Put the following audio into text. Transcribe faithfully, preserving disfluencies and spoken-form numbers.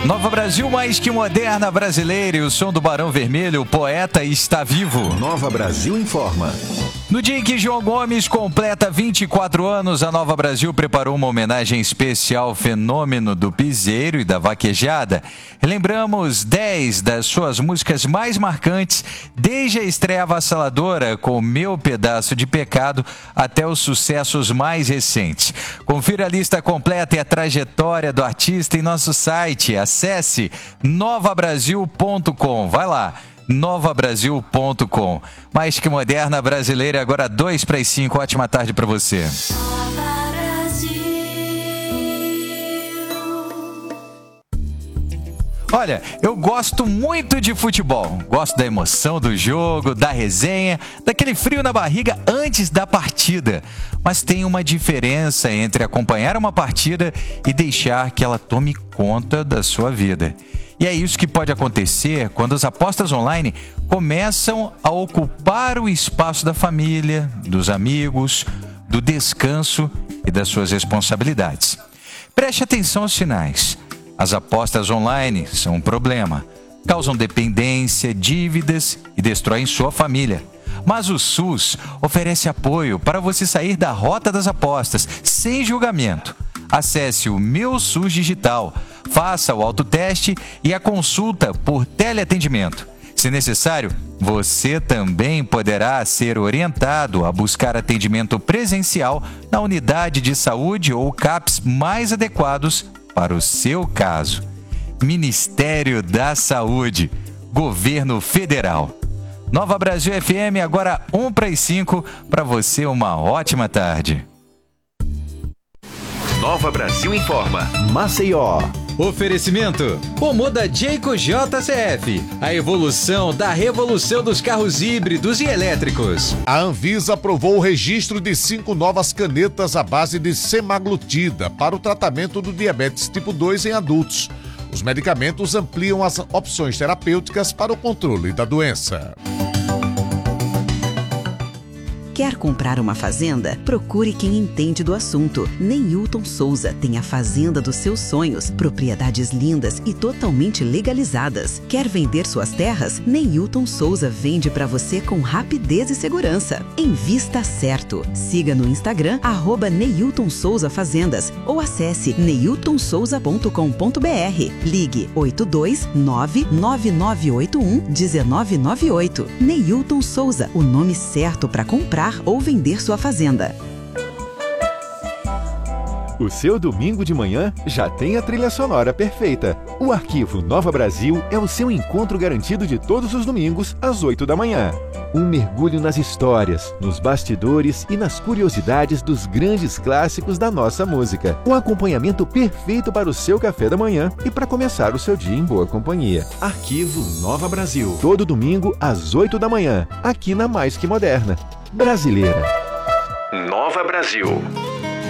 Nova Brasil mais que moderna brasileira e o som do Barão Vermelho, o poeta está vivo. Nova Brasil informa. No dia em que João Gomes completa vinte e quatro anos, a Nova Brasil preparou uma homenagem especial ao fenômeno do piseiro e da vaquejada. Lembramos dez das suas músicas mais marcantes, desde a estreia avassaladora com Meu Pedaço de Pecado até os sucessos mais recentes. Confira a lista completa e a trajetória do artista em nosso site. Acesse nova brasil ponto com. Vai lá. nova brasil ponto com. Mais que moderna brasileira, agora dois para as cinco. Ótima tarde para você. Olha, eu gosto muito de futebol. Gosto da emoção do jogo, da resenha, daquele frio na barriga antes da partida. Mas tem uma diferença entre acompanhar uma partida e deixar que ela tome conta da sua vida. E é isso que pode acontecer quando as apostas online começam a ocupar o espaço da família, dos amigos, do descanso e das suas responsabilidades. Preste atenção aos sinais. As apostas online são um problema. Causam dependência, dívidas e destroem sua família. Mas o SUS oferece apoio para você sair da rota das apostas, sem julgamento. Acesse o Meu SUS Digital, faça o autoteste e a consulta por teleatendimento. Se necessário, você também poderá ser orientado a buscar atendimento presencial na unidade de saúde ou CAPS mais adequados para o seu caso. Ministério da Saúde, Governo Federal. Nova Brasil F M, agora um para as cinco. Para você, uma ótima tarde. Nova Brasil informa. Maceió. Oferecimento: Omoda Jayco J C F, a evolução da revolução dos carros híbridos e elétricos. A Anvisa aprovou o registro de cinco novas canetas à base de semaglutida para o tratamento do diabetes tipo dois em adultos. Os medicamentos ampliam as opções terapêuticas para o controle da doença. Quer comprar uma fazenda? Procure quem entende do assunto. Neilton Souza tem a fazenda dos seus sonhos, propriedades lindas e totalmente legalizadas. Quer vender suas terras? Neilton Souza vende para você com rapidez e segurança. Invista certo. Siga no Instagram, arroba Neilton Souza Fazendas ou acesse neilton souza ponto com ponto br. Ligue oito dois nove nove nove oito um um nove nove oito. Neilton Souza, o nome certo para comprar ou vender sua fazenda. O seu domingo de manhã já tem a trilha sonora perfeita. O Arquivo Nova Brasil é o seu encontro garantido de todos os domingos, às oito da manhã. Um mergulho nas histórias, nos bastidores e nas curiosidades dos grandes clássicos da nossa música. Um acompanhamento perfeito para o seu café da manhã e para começar o seu dia em boa companhia. Arquivo Nova Brasil. Todo domingo, às oito da manhã, aqui na Mais Que Moderna Brasileira. Nova Brasil.